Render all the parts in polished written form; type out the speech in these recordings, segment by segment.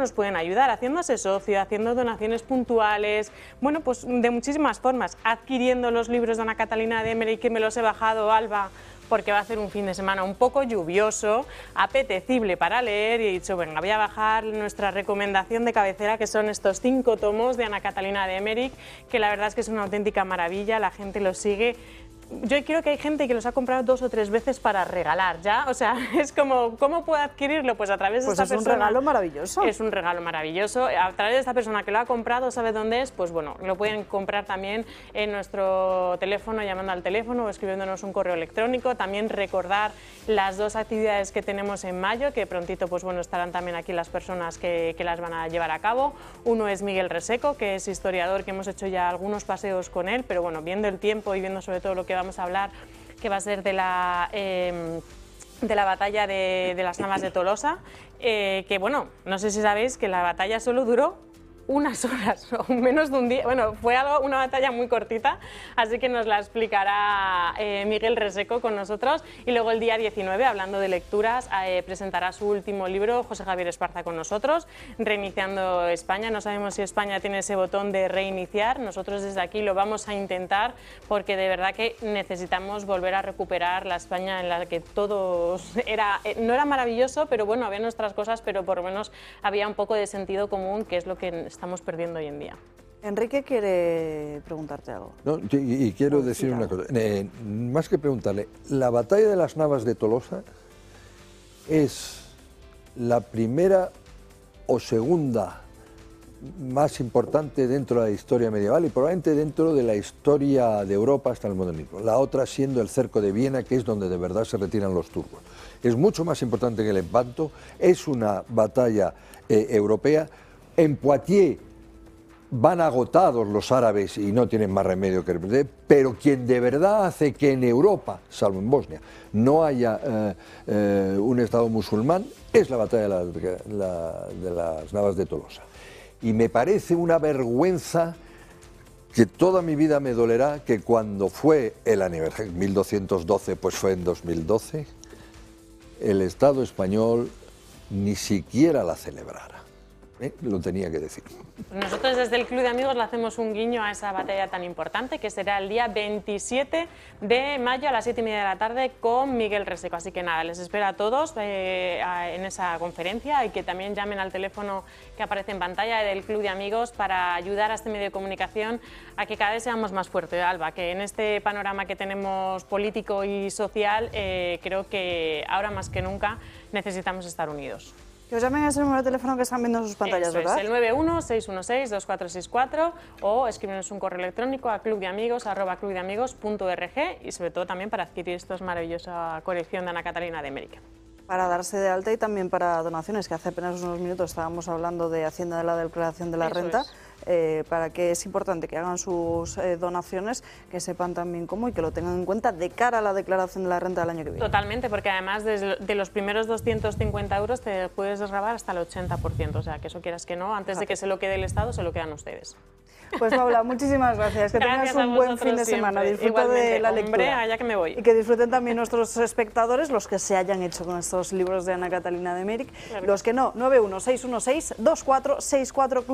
nos pueden ayudar? Haciéndose socio, haciendo donaciones puntuales, bueno, pues de muchísimas formas, adquiriendo los libros de Ana Catalina de Emmerich, que me los he bajado, Alba, porque va a hacer un fin de semana un poco lluvioso, apetecible para leer, y he dicho, venga, voy a bajar nuestra recomendación de cabecera, que son estos 5 tomos de Ana Catalina de Emmerich, que la verdad es que es una auténtica maravilla, la gente los sigue. Yo creo que hay gente que los ha comprado 2 o 3 veces para regalar, ¿ya? O sea, es como, ¿cómo puedo adquirirlo? Pues a través de esta persona. Pues es un regalo maravilloso. Es un regalo maravilloso. A través de esta persona que lo ha comprado, sabe dónde es, pues bueno, lo pueden comprar también en nuestro teléfono, llamando al teléfono o escribiéndonos un correo electrónico. También recordar las 2 actividades que tenemos en mayo, que prontito, pues bueno, estarán también aquí las personas que las van a llevar a cabo. Uno es Miguel Reseco, que es historiador, que hemos hecho ya algunos paseos con él, pero bueno, viendo el tiempo y viendo sobre todo lo que vamos a hablar, que va a ser de la batalla de las Navas de Tolosa, que bueno, no sé si sabéis que la batalla solo duró unas horas o menos de un día. Bueno, fue una batalla muy cortita, así que nos la explicará Miguel Reseco con nosotros. Y luego el día 19, hablando de lecturas, presentará su último libro José Javier Esparza con nosotros, Reiniciando España. No sabemos si España tiene ese botón de reiniciar, nosotros desde aquí lo vamos a intentar, porque de verdad que necesitamos volver a recuperar la España en la que todo no era maravilloso, pero bueno, había nuestras cosas, pero por lo menos había un poco de sentido común, que es lo que estamos perdiendo hoy en día. Enrique quiere preguntarte algo. No, y quiero decir una cosa, más que preguntarle, la batalla de las Navas de Tolosa es la primera o segunda más importante dentro de la historia medieval y probablemente dentro de la historia de Europa hasta el modernismo. La otra siendo el cerco de Viena, que es donde de verdad se retiran los turcos. Es mucho más importante que el Lepanto, es una batalla europea. En Poitiers van agotados los árabes y no tienen más remedio que perder, pero quien de verdad hace que en Europa, salvo en Bosnia, no haya un Estado musulmán, es la batalla de las Navas de Tolosa. Y me parece una vergüenza que toda mi vida me dolerá que cuando fue el aniversario, 1212, pues fue en 2012, el Estado español ni siquiera la celebrara. Lo tenía que decir. Nosotros desde el Club de Amigos le hacemos un guiño a esa batalla tan importante, que será el día 27 de mayo a las 7:30 de la tarde con Miguel Reseco. Así que nada, les espero a todos en esa conferencia, y que también llamen al teléfono que aparece en pantalla del Club de Amigos para ayudar a este medio de comunicación a que cada vez seamos más fuertes, Alba, que en este panorama que tenemos político y social, creo que ahora más que nunca necesitamos estar unidos. Que os llamen a ese número de teléfono que están viendo en sus pantallas, eso ¿verdad? Es el 91-616-2464, o escríbenos un correo electrónico a clubdeamigos@clubdeamigos.org, y sobre todo también para adquirir esta maravillosa colección de Ana Catalina de Emmerich. Para darse de alta y también para donaciones, que hace apenas unos minutos estábamos hablando de Hacienda, de la declaración de la renta, para que es importante que hagan sus donaciones, que sepan también cómo y que lo tengan en cuenta de cara a la declaración de la renta del año que viene. Totalmente, porque además de los primeros 250 euros te puedes desgravar hasta el 80%, o sea, que eso quieras que no, antes de que se lo quede el Estado, se lo quedan ustedes. Pues Paula, muchísimas gracias, que tengas un buen fin de semana, disfruta de la lectura. Allá que me voy. Y que disfruten también nuestros espectadores, los que se hayan hecho con estos libros de Ana Catalina de Emmerich, claro. Los que no, 916162464,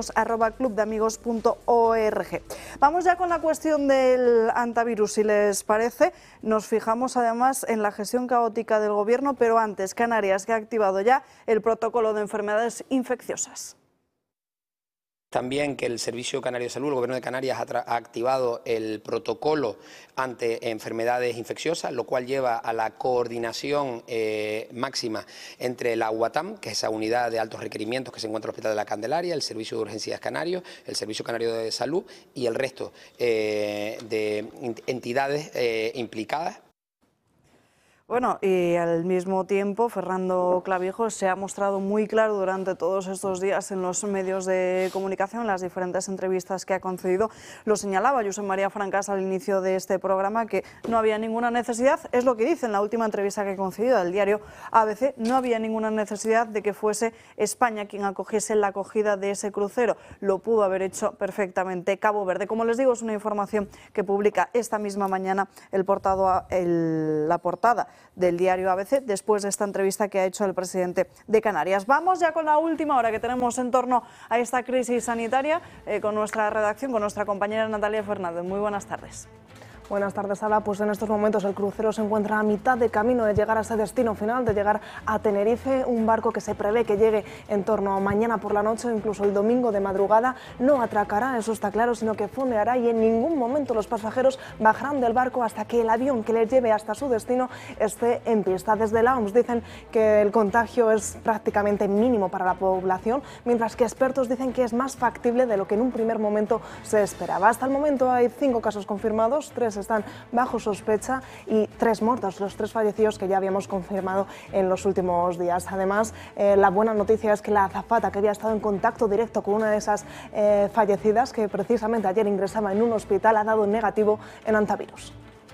clubdeamigos@clubdeamigos.org. Vamos ya con la cuestión del antivirus, si les parece. Nos fijamos además en la gestión caótica del Gobierno, pero antes, Canarias, que ha activado ya el protocolo de enfermedades infecciosas. También que el Servicio Canario de Salud, el Gobierno de Canarias, ha activado el protocolo ante enfermedades infecciosas, lo cual lleva a la coordinación máxima entre la UATAM, que es esa unidad de altos requerimientos que se encuentra en el Hospital de la Candelaria, el Servicio de Urgencias Canario, el Servicio Canario de Salud y el resto de entidades implicadas. Bueno, y al mismo tiempo, Fernando Clavijo se ha mostrado muy claro durante todos estos días en los medios de comunicación, en las diferentes entrevistas que ha concedido. Lo señalaba Josep María Francas al inicio de este programa, que no había ninguna necesidad, es lo que dice en la última entrevista que ha concedido al diario ABC, no había ninguna necesidad de que fuese España quien acogiese la acogida de ese crucero. Lo pudo haber hecho perfectamente Cabo Verde. Como les digo, es una información que publica esta misma mañana la portada del diario ABC, después de esta entrevista que ha hecho el presidente de Canarias. Vamos ya con la última hora que tenemos en torno a esta crisis sanitaria con nuestra redacción, con nuestra compañera Natalia Fernández. Muy buenas tardes. Buenas tardes, Ala. Pues en estos momentos el crucero se encuentra a mitad de camino de llegar a ese destino final, de llegar a Tenerife, un barco que se prevé que llegue en torno a mañana por la noche o incluso el domingo de madrugada. No atracará, eso está claro, sino que fondeará y en ningún momento los pasajeros bajarán del barco hasta que el avión que les lleve hasta su destino esté en pista. Desde la OMS dicen que el contagio es prácticamente mínimo para la población, mientras que expertos dicen que es más factible de lo que en un primer momento se esperaba. Hasta el momento hay 5 casos confirmados, 3 están bajo sospecha y 3 muertos, los 3 fallecidos que ya habíamos confirmado en los últimos días. Además, la buena noticia es que la azafata que había estado en contacto directo con una de esas fallecidas, que precisamente ayer ingresaba en un hospital, ha dado negativo en antivirus.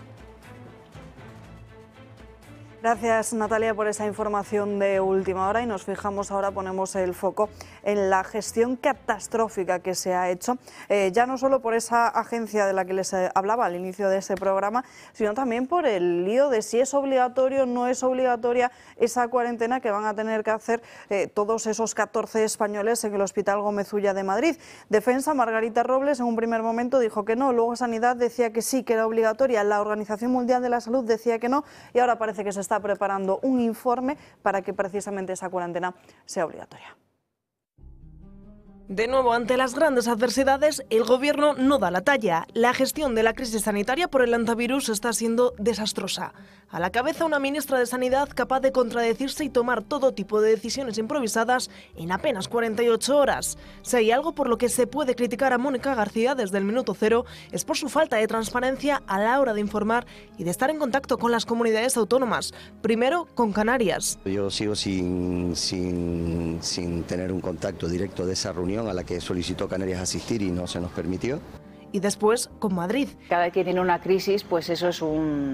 Gracias, Natalia, por esa información de última hora y nos fijamos ahora, ponemos el foco en la gestión catastrófica que se ha hecho, ya no solo por esa agencia de la que les hablaba al inicio de este programa, sino también por el lío de si es obligatorio o no es obligatoria esa cuarentena que van a tener que hacer todos esos 14 españoles en el Hospital Gómez Ulla de Madrid. Defensa, Margarita Robles, en un primer momento dijo que no, luego Sanidad decía que sí, que era obligatoria, la Organización Mundial de la Salud decía que no y ahora parece que se está preparando un informe para que precisamente esa cuarentena sea obligatoria. De nuevo, ante las grandes adversidades, el Gobierno no da la talla. La gestión de la crisis sanitaria por el antivirus está siendo desastrosa. A la cabeza una ministra de Sanidad capaz de contradecirse y tomar todo tipo de decisiones improvisadas en apenas 48 horas. Si hay algo por lo que se puede criticar a Mónica García desde el minuto cero, es por su falta de transparencia a la hora de informar y de estar en contacto con las comunidades autónomas. Primero, con Canarias. Yo sigo sin tener un contacto directo de esa reunión a la que solicitó Canarias asistir y no se nos permitió. Y después con Madrid. Cada vez que tiene una crisis, pues eso es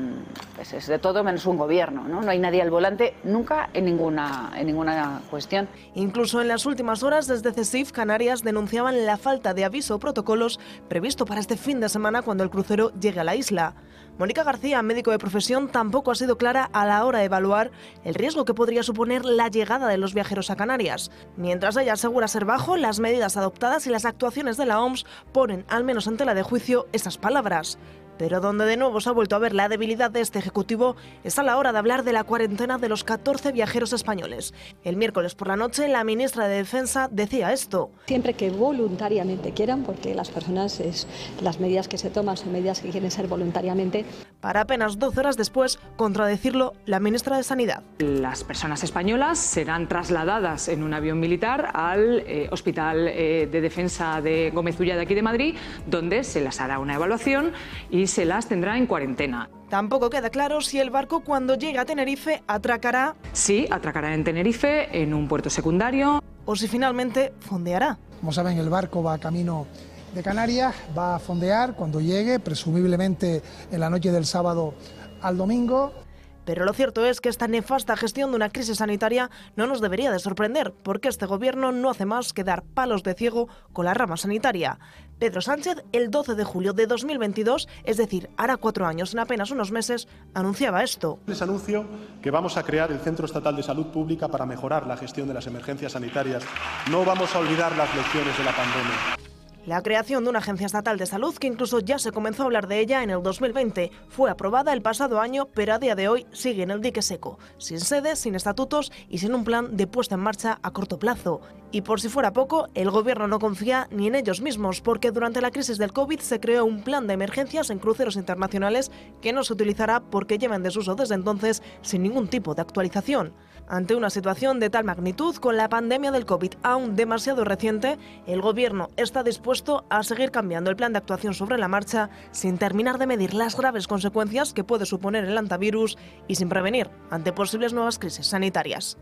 es de todo menos un gobierno, ¿no? No hay nadie al volante nunca en ninguna cuestión. Incluso en las últimas horas, desde CESIF, Canarias denunciaban la falta de aviso o protocolos previsto para este fin de semana cuando el crucero llegue a la isla. Mónica García, médico de profesión, tampoco ha sido clara a la hora de evaluar el riesgo que podría suponer la llegada de los viajeros a Canarias. Mientras ella asegura ser bajo, las medidas adoptadas y las actuaciones de la OMS ponen, al menos en tela de juicio, esas palabras. Pero donde de nuevo se ha vuelto a ver la debilidad de este Ejecutivo es a la hora de hablar de la cuarentena de los 14 viajeros españoles. El miércoles por la noche, la ministra de Defensa decía esto. Siempre que voluntariamente quieran, porque las personas, las medidas que se toman son medidas que quieren ser voluntariamente. Para apenas 12 horas después, contradecirlo la ministra de Sanidad. Las personas españolas serán trasladadas en un avión militar al Hospital de Defensa de Gómez Ulla de aquí de Madrid, donde se les hará una evaluación y se las tendrá en cuarentena. Tampoco queda claro si el barco, cuando llegue a Tenerife, atracará. Sí, atracará en Tenerife, en un puerto secundario. O si finalmente fondeará. Como saben, el barco va camino de Canarias, va a fondear cuando llegue, presumiblemente en la noche del sábado al domingo. Pero lo cierto es que esta nefasta gestión de una crisis sanitaria no nos debería de sorprender, porque este gobierno no hace más que dar palos de ciego con la rama sanitaria. Pedro Sánchez, el 12 de julio de 2022, es decir, hará 4 años en apenas unos meses, anunciaba esto. Les anuncio que vamos a crear el Centro Estatal de Salud Pública para mejorar la gestión de las emergencias sanitarias. No vamos a olvidar las lecciones de la pandemia. La creación de una agencia estatal de salud, que incluso ya se comenzó a hablar de ella en el 2020, fue aprobada el pasado año, pero a día de hoy sigue en el dique seco, sin sede, sin estatutos y sin un plan de puesta en marcha a corto plazo. Y por si fuera poco, el gobierno no confía ni en ellos mismos, porque durante la crisis del COVID se creó un plan de emergencias en cruceros internacionales que no se utilizará porque lleva en desuso desde entonces sin ningún tipo de actualización. Ante una situación de tal magnitud, con la pandemia del COVID aún demasiado reciente, el gobierno está dispuesto a seguir cambiando el plan de actuación sobre la marcha sin terminar de medir las graves consecuencias que puede suponer el antivirus y sin prevenir ante posibles nuevas crisis sanitarias.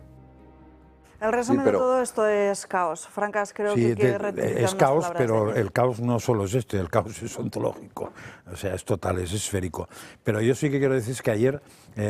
El resumen de todo esto es caos. Francas, creo que quiere rectificar es caos, pero el caos no solo es el caos es ontológico, o sea, es total, es esférico. Pero yo sí que quiero decir que ayer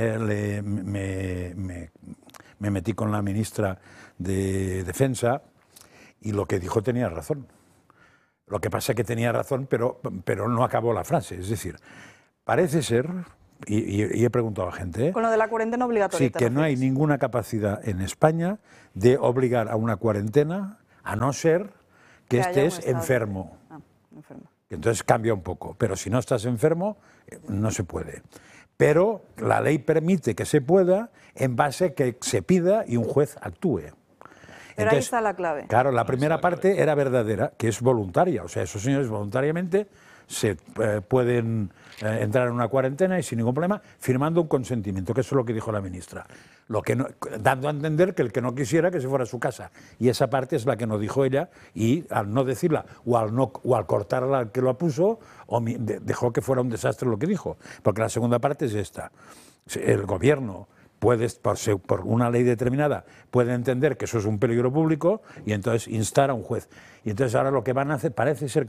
me metí con la ministra de Defensa y lo que dijo tenía razón. Lo que pasa es que tenía razón, pero no acabó la frase. Es decir, parece ser y he preguntado a gente, ¿eh? Con lo de la cuarentena obligatoria. Sí, que no hay ninguna capacidad en España de obligar a una cuarentena, a no ser que estés enfermo. Enfermo. Entonces cambia un poco, pero si no estás enfermo, no se puede. Pero la ley permite que se pueda en base a que se pida y un juez actúe. Pero entonces, ahí está la clave. Claro, la primera parte era verdadera, que es voluntaria. O sea, esos señores voluntariamente se pueden entrar en una cuarentena y sin ningún problema, firmando un consentimiento, que eso es lo que dijo la ministra. Lo que no, dando a entender que el que no quisiera que se fuera a su casa. Y esa parte es la que no dijo ella, y al no decirla o al cortarla al que lo puso, dejó que fuera un desastre lo que dijo. Porque la segunda parte es esta. El gobierno puede, por una ley determinada, puede entender que eso es un peligro público y entonces instar a un juez. Y entonces ahora lo que van a hacer, parece ser,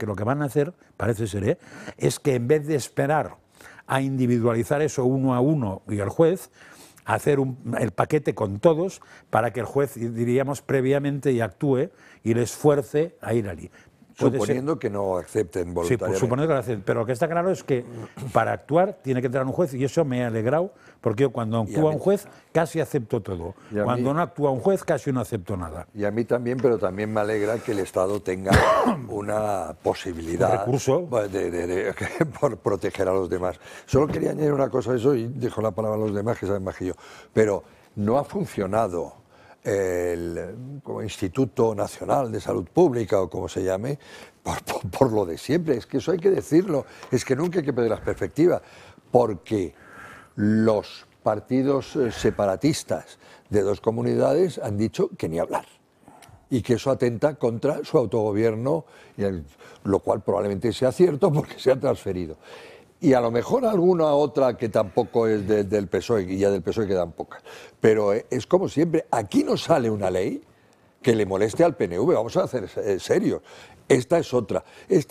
es que en vez de esperar a individualizar eso uno a uno y el juez, hacer el paquete con todos para que el juez, diríamos, previamente y actúe y les fuerce a ir allí. Suponiendo que no acepten voluntariamente. Sí, suponiendo que lo acepten. Pero lo que está claro es que para actuar tiene que entrar un juez, y eso me ha alegrado, porque yo cuando actúa un juez casi acepto todo. Cuando no actúa un juez casi no acepto nada. Y a mí también, pero también me alegra que el Estado tenga una posibilidad, un recurso por proteger a los demás. Solo quería añadir una cosa a eso y dejo la palabra a los demás que saben más que yo. Pero no ha funcionado como Instituto Nacional de Salud Pública o como se llame, por lo de siempre. Es que eso hay que decirlo, es que nunca hay que perder la perspectiva, porque los partidos separatistas de dos comunidades han dicho que ni hablar, y que eso atenta contra su autogobierno, lo cual probablemente sea cierto porque se ha transferido. Y a lo mejor alguna otra que tampoco es del PSOE, y ya del PSOE quedan pocas. Pero es como siempre, aquí no sale una ley que le moleste al PNV, vamos a hacer serios. Esta es otro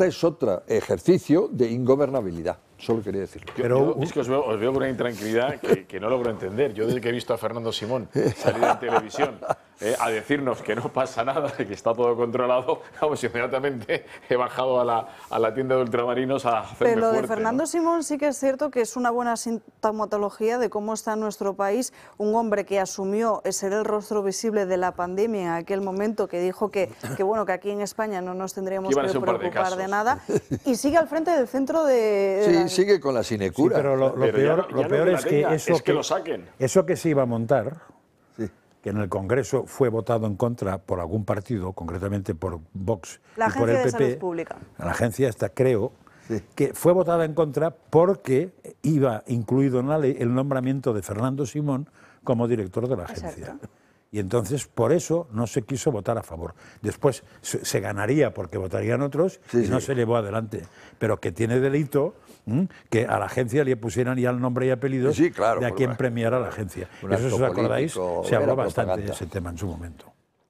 ejercicio de ingobernabilidad, solo quería decirlo. Yo es que os veo con una intranquilidad que no logro entender. Yo desde que he visto a Fernando Simón salir en televisión a decirnos que no pasa nada, que está todo controlado, vamos, inmediatamente he bajado a la tienda de ultramarinos a hacerme Pero lo fuerte, de Fernando Simón sí que es cierto que es una buena sintomatología de cómo está en nuestro país un hombre que asumió ser el rostro visible de la pandemia en aquel momento, que dijo que bueno, que aquí en España no nos tendríamos que preocupar de nada, y sigue al frente del centro de Sí, sigue con la sinecura. Sí, pero lo peor es que lo saquen. Eso que se iba a montar, que en el Congreso fue votado en contra por algún partido, concretamente por Vox y por el PP, de Salud Pública. La agencia esta, creo, que fue votada en contra porque iba incluido en la ley el nombramiento de Fernando Simón como director de la agencia. Exacto. Y entonces, por eso, no se quiso votar a favor. Después se ganaría porque votarían otros y no se llevó adelante. Pero que tiene delito que a la agencia le pusieran ya el nombre y apellidos de a quien premiara a la agencia. Eso, si os acordáis, se habló bastante de ese tema en su momento.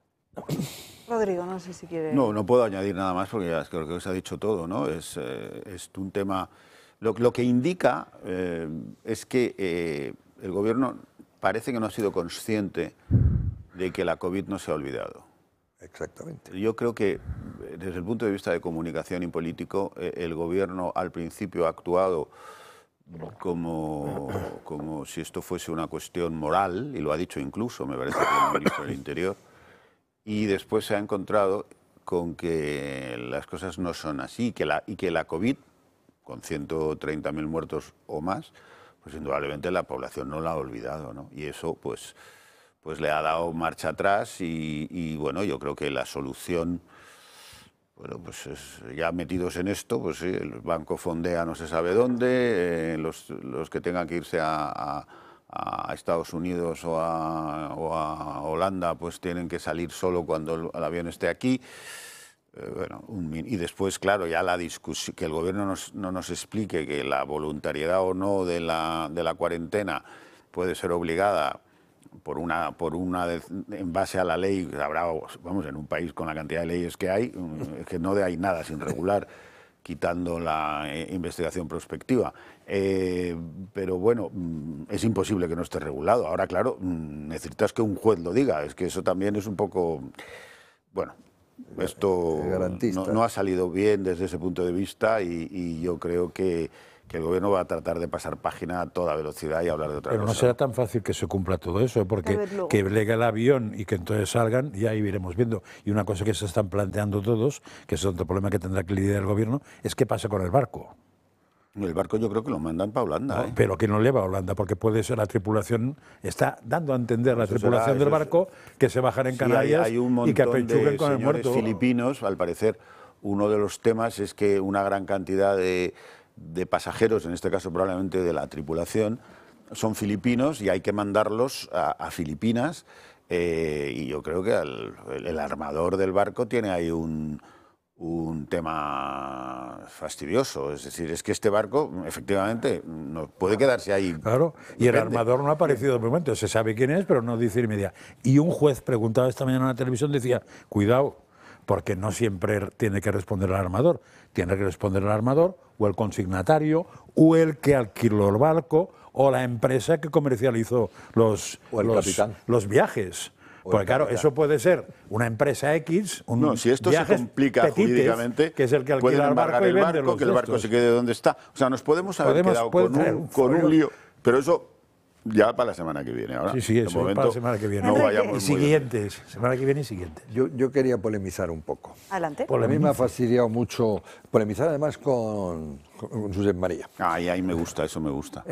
Rodrigo, no sé si quiere... No puedo añadir nada más porque ya creo que se ha dicho todo, ¿no? Es un tema... Lo que indica es que el Gobierno parece que no ha sido consciente de que la COVID no se ha olvidado. Exactamente. Yo creo que desde el punto de vista de comunicación y político, el Gobierno al principio ha actuado como si esto fuese una cuestión moral, y lo ha dicho incluso, me parece, que el ministro del Interior, y después se ha encontrado con que las cosas no son así, y que la COVID, con 130.000 muertos o más, pues indudablemente la población no la ha olvidado, ¿no? Y eso pues le ha dado marcha atrás y bueno, yo creo que la solución, bueno, pues ya metidos en esto, pues sí, el banco fondea no se sabe dónde, los que tengan que irse a Estados Unidos o a Holanda, pues tienen que salir solo cuando el avión esté aquí. Bueno, y después, claro, ya la discusión, que el Gobierno no nos explique que la voluntariedad o no de la cuarentena puede ser obligada en base a la ley. Habrá, vamos, en un país con la cantidad de leyes que hay, es que no hay nada sin regular, quitando la investigación prospectiva. Pero bueno, es imposible que no esté regulado. Ahora, claro, necesitas que un juez lo diga. Es que eso también es un poco... Bueno, esto no ha salido bien desde ese punto de vista y yo creo que que el gobierno va a tratar de pasar página a toda velocidad y hablar de otra Pero cosa. no será tan fácil que se cumpla todo eso, porque que llegue el avión y que entonces salgan, ya ahí iremos viendo. Y una cosa que se están planteando todos, que es otro problema que tendrá que lidiar el gobierno, es qué pasa con el barco. El barco yo creo que lo mandan para Holanda. No, pero que no le va a Holanda, porque puede ser la tripulación, está dando a entender la tripulación del barco que se bajan en Canarias hay un montón y que apechuguen con el señores muerto. filipinos, al parecer, uno de los temas es que una gran cantidad de pasajeros, en este caso probablemente de la tripulación, son filipinos y hay que mandarlos a Filipinas, y yo creo que el armador del barco tiene ahí un tema fastidioso. Es decir, es que este barco, efectivamente, no puede quedarse ahí. Claro, y el armador no ha aparecido de momento. Se sabe quién es, pero no dice inmediato. Y un juez preguntaba esta mañana en la televisión, decía, cuidado, porque no siempre tiene que responder el armador. Tiene que responder el armador, o el consignatario, o el que alquiló el barco, o la empresa que comercializó los viajes. Porque claro, eso puede ser una empresa X, No, si esto se complica jurídicamente, que es el que alquila pueden el embargar barco y el vende barco, los que el barco estos. se quede donde está. O sea, nos podemos haber quedado con un lío, pero eso ya para la semana que viene. Ahora, Sí, eso para la semana que viene. No vayamos y siguientes, semana que viene y siguientes. Yo quería polemizar un poco. Adelante. A mí me ha fastidiado mucho polemizar además con Josep María. Ahí me gusta, eso me gusta.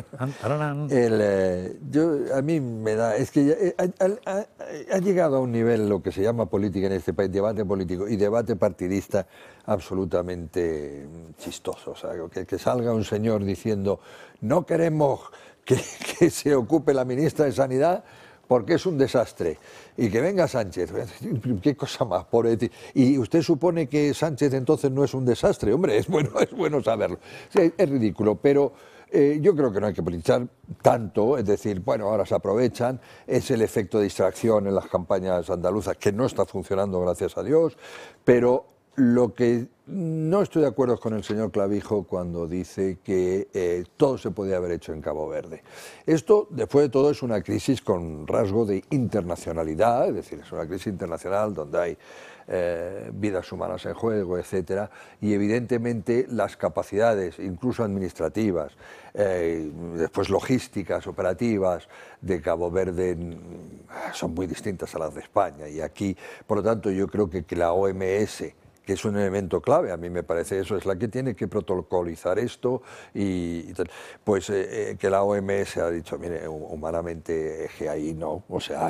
A mí me da, es que ha llegado a un nivel lo que se llama política en este país, debate político y debate partidista absolutamente chistoso. O sea, que salga un señor diciendo no queremos que se ocupe la ministra de Sanidad porque es un desastre. Y que venga Sánchez, qué cosa más, pobre de ti. Y usted supone que Sánchez entonces no es un desastre. Hombre, es bueno saberlo. Sí, es ridículo, pero yo creo que no hay que politizar tanto, es decir, bueno, ahora se aprovechan, es el efecto de distracción en las campañas andaluzas, que no está funcionando, gracias a Dios, pero lo que no estoy de acuerdo es con el señor Clavijo cuando dice que todo se podía haber hecho en Cabo Verde. Esto, después de todo, es una crisis con rasgo de internacionalidad, es decir, es una crisis internacional donde hay vidas humanas en juego, etcétera, y evidentemente las capacidades, incluso administrativas, después logísticas, operativas de Cabo Verde son muy distintas a las de España, y aquí, por lo tanto, yo creo que la OMS, que es un elemento clave, a mí me parece eso, es la que tiene que protocolizar esto y pues que la OMS ha dicho, mire, humanamente ahí no, o sea,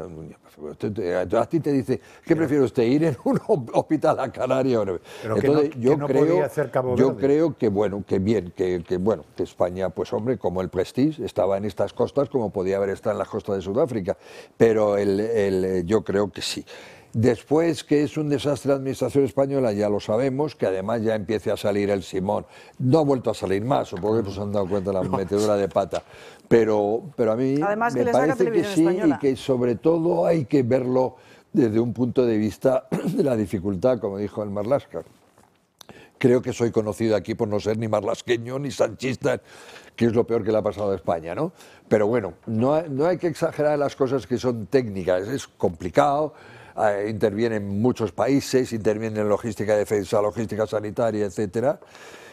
a ti te dice, ¿qué prefiere usted, ir en un hospital a Canarias? Pero entonces yo creo que bueno, que bien, que España, pues hombre, como el Prestige estaba en estas costas, como podía haber estado en las costas de Sudáfrica, pero yo creo que sí. Después, que es un desastre la administración española, ya lo sabemos, que además ya empiece a salir el Simón. No ha vuelto a salir más, supongo que se han dado cuenta de la metedura de pata. Pero a mí además, me parece que sí, española. Y que sobre todo hay que verlo desde un punto de vista de la dificultad, como dijo el Marlaska. Creo que soy conocido aquí por no ser ni marlasqueño ni sanchista, que es lo peor que le ha pasado a España, ¿no? Pero bueno, no hay que exagerar las cosas que son técnicas, es complicado. Intervienen muchos países, intervienen en logística de defensa, logística sanitaria, etcétera,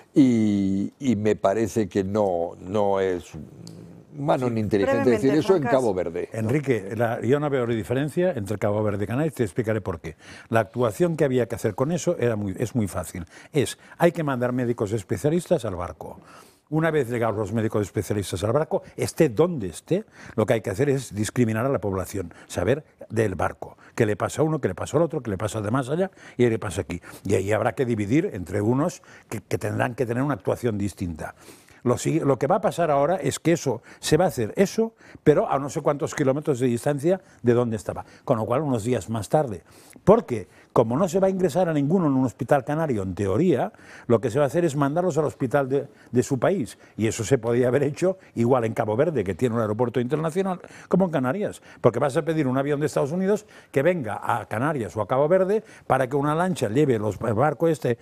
y me parece que no es humano ni inteligente decir eso en Cabo Verde. Enrique, yo no veo diferencia entre Cabo Verde y Canarias, te explicaré por qué. La actuación que había que hacer con eso es muy fácil. Hay que mandar médicos especialistas al barco. Una vez llegados los médicos especialistas al barco, esté donde esté, lo que hay que hacer es discriminar a la población, saber del barco, qué le pasa a uno, qué le pasa al otro, qué le pasa de más allá y qué le pasa aquí. Y ahí habrá que dividir entre unos que tendrán que tener una actuación distinta. Lo que va a pasar ahora es que se va a hacer eso, pero a no sé cuántos kilómetros de distancia de donde estaba, con lo cual unos días más tarde. Porque como no se va a ingresar a ninguno en un hospital canario, en teoría, lo que se va a hacer es mandarlos al hospital de su país. Y eso se podía haber hecho igual en Cabo Verde, que tiene un aeropuerto internacional, como en Canarias. Porque vas a pedir un avión de Estados Unidos que venga a Canarias o a Cabo Verde para que una lancha lleve el barco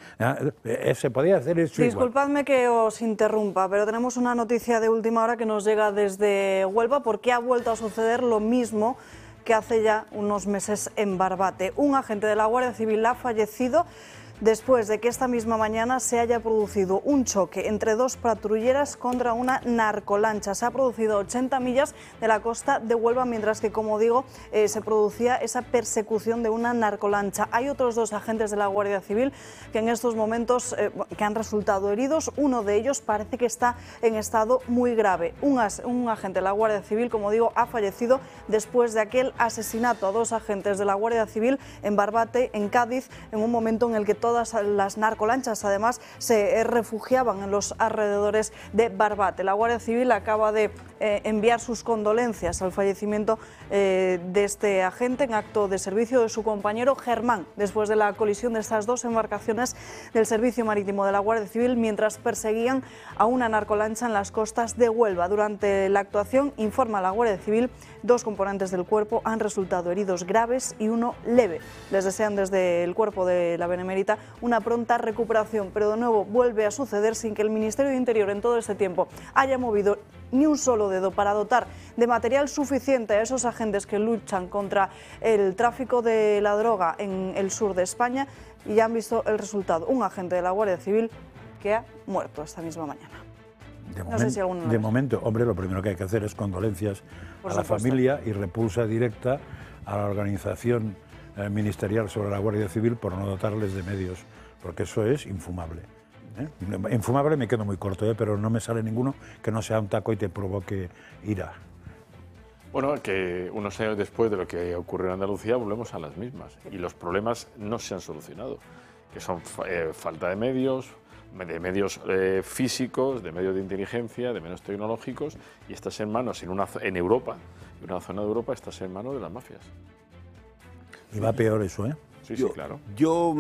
se podía hacer eso igual. Disculpadme que os interrumpa, pero tenemos una noticia de última hora que nos llega desde Huelva, porque ha vuelto a suceder lo mismo que hace ya unos meses en Barbate. Un agente de la Guardia Civil ha fallecido después de que esta misma mañana se haya producido un choque entre dos patrulleras contra una narcolancha. Se ha producido a 80 millas de la costa de Huelva, mientras que, como digo, se producía esa persecución de una narcolancha. Hay otros dos agentes de la Guardia Civil que en estos momentos que han resultado heridos. Uno de ellos parece que está en estado muy grave. Un agente de la Guardia Civil, como digo, ha fallecido después de aquel asesinato a dos agentes de la Guardia Civil en Barbate, en Cádiz, en un momento en el que todas las narcolanchas además se refugiaban en los alrededores de Barbate. La Guardia Civil acaba de enviar sus condolencias al fallecimiento de este agente en acto de servicio de su compañero Germán, después de la colisión de estas dos embarcaciones del Servicio Marítimo de la Guardia Civil mientras perseguían a una narcolancha en las costas de Huelva. Durante la actuación, informa la Guardia Civil, dos componentes del cuerpo han resultado heridos graves y uno leve. Les desean desde el cuerpo de la Benemérita una pronta recuperación, pero de nuevo vuelve a suceder sin que el Ministerio de Interior en todo este tiempo haya movido ni un solo dedo para dotar de material suficiente a esos agentes que luchan contra el tráfico de la droga en el sur de España, y ya han visto el resultado, un agente de la Guardia Civil que ha muerto esta misma mañana. De momento, hombre, lo primero que hay que hacer es condolencias a la familia y repulsa directa a la organización ministerial sobre la Guardia Civil por no dotarles de medios, porque eso es infumable. Infumable me quedo muy corto, pero no me sale ninguno que no sea un taco y te provoque ira. Bueno, que unos años después de lo que ocurrió en Andalucía volvemos a las mismas y los problemas no se han solucionado, que son falta de medios físicos, de medios de inteligencia, de medios tecnológicos, y estás en manos en Europa, en una zona de Europa estás en manos de las mafias. Y va peor eso, ¿eh? Sí, claro. Yo,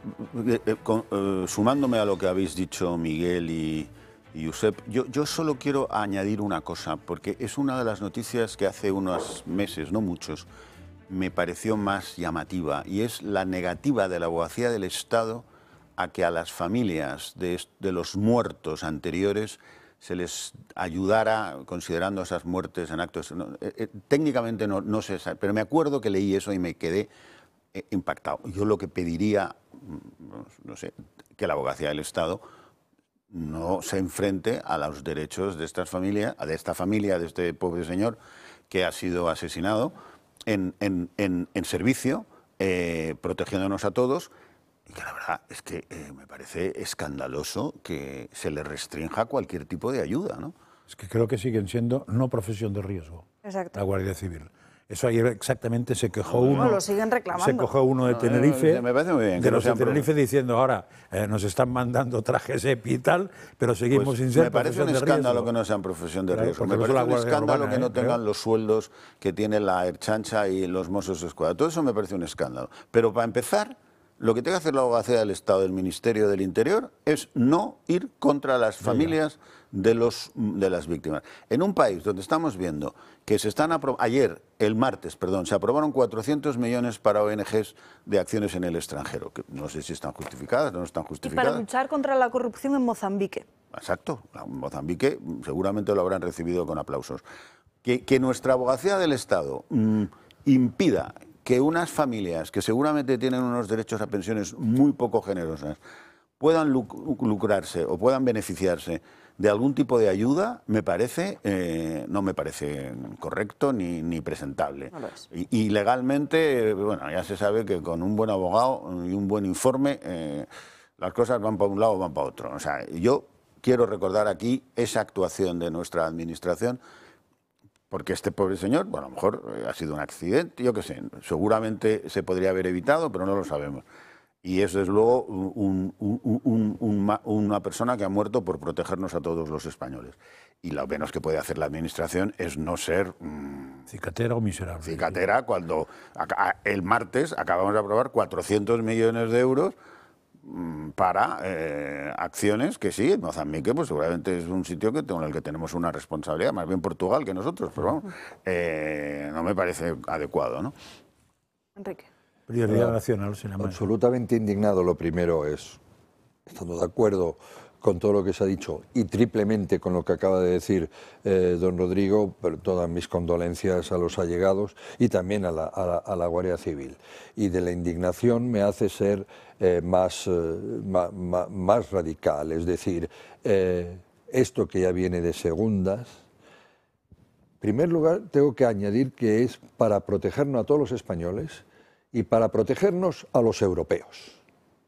sumándome a lo que habéis dicho Miguel y Josep, yo solo quiero añadir una cosa, porque es una de las noticias que hace unos meses, no muchos, me pareció más llamativa, y es la negativa de la Abogacía del Estado a que a las familias de los muertos anteriores se les ayudara considerando esas muertes en actos. Técnicamente no sé, pero me acuerdo que leí eso y me quedé impactado. Yo lo que pediría, no sé, que la Abogacía del Estado no se enfrente a los derechos de estas familias, de esta familia, de este pobre señor que ha sido asesinado en servicio, protegiéndonos a todos, y que la verdad es que me parece escandaloso que se le restrinja cualquier tipo de ayuda, ¿no? Es que creo que siguen siendo no profesión de riesgo. Exacto. La Guardia Civil. Eso ayer exactamente se quejó uno. No, lo siguen reclamando. Se quejó uno de Tenerife. Me parece muy bien. De los de Tenerife diciendo ahora nos están mandando trajes EPI y tal, pero seguimos sin ser profesión de riesgo. Me parece un escándalo que no sean profesión de riesgo. Me parece un escándalo que no tengan los sueldos que tiene la Ertzaintza y los Mossos d'Esquadra. Todo eso me parece un escándalo. Pero para empezar, lo que tiene que hacer la Abogacía del Estado, del Ministerio del Interior, es no ir contra las familias de las víctimas. En un país donde estamos viendo que se están el martes, se aprobaron 400 millones para ONGs de acciones en el extranjero, que no sé si están justificadas o no están justificadas. Y para luchar contra la corrupción en Mozambique. Exacto, en Mozambique seguramente lo habrán recibido con aplausos. Que nuestra Abogacía del Estado impida que unas familias que seguramente tienen unos derechos a pensiones muy poco generosas puedan lucrarse o puedan beneficiarse de algún tipo de ayuda, no me parece correcto ni presentable. No lo es. Y legalmente, bueno, ya se sabe que con un buen abogado y un buen informe las cosas van para un lado o van para otro. O sea, yo quiero recordar aquí esa actuación de nuestra administración, porque este pobre señor, bueno, a lo mejor ha sido un accidente, yo qué sé, seguramente se podría haber evitado, pero no lo sabemos. Y es, desde luego, una persona que ha muerto por protegernos a todos los españoles. Y lo menos que puede hacer la Administración es no ser... cicatera o miserable. Cicatera, cuando el martes acabamos de aprobar 400 millones de euros para acciones que sí, Mozambique pues seguramente es un sitio con el que tenemos una responsabilidad, más bien Portugal que nosotros, pero vamos, no me parece adecuado, ¿no? Enrique. Prioridad nacional, se llama. Absolutamente indignado. Lo primero es, estando de acuerdo con todo lo que se ha dicho y triplemente con lo que acaba de decir don Rodrigo, pero todas mis condolencias a los allegados y también a la Guardia Civil. Y de la indignación me hace ser más radical. Es decir, esto que ya viene de segundas, en primer lugar tengo que añadir que es para protegernos a todos los españoles y para protegernos a los europeos.